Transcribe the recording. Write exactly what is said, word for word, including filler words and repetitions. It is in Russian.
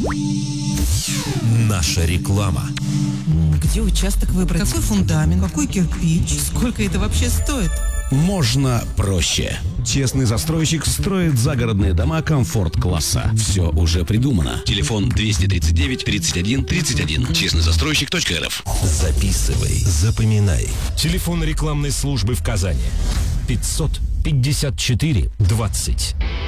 Наша реклама. Где участок выбрать? Какой фундамент? Какой кирпич? Сколько это вообще стоит? Можно проще. Честный застройщик строит загородные дома комфорт-класса. Все уже придумано. Телефон двести тридцать девять тридцать один тридцать один. честный застройщик точка эр эф. Записывай, запоминай. Телефон рекламной службы в Казани. пятьсот пятьдесят четыре двадцать.